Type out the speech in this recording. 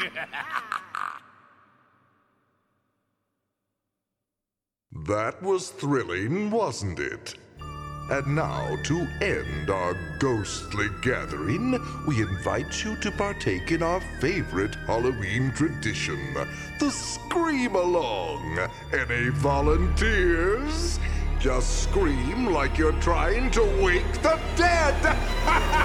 That was thrilling, wasn't it? And now, to end our ghostly gathering, we invite you to partake in our favorite Halloween tradition, the Scream Along. Any volunteers? Just scream like you're trying to wake the dead!